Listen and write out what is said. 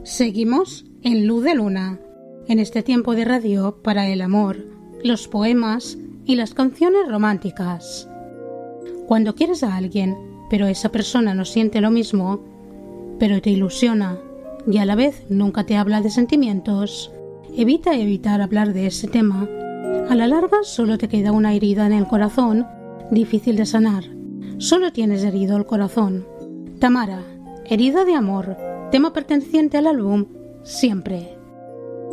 Seguimos en Luz de Luna, en este tiempo de radio para el amor, los poemas y las canciones románticas. Cuando quieres a alguien, pero esa persona no siente lo mismo, pero te ilusiona y a la vez nunca te habla de sentimientos, evita hablar de ese tema. A la larga solo te queda una herida en el corazón, difícil de sanar. Solo tienes herido el corazón. Tamara, herida de amor, tema perteneciente al álbum Siempre.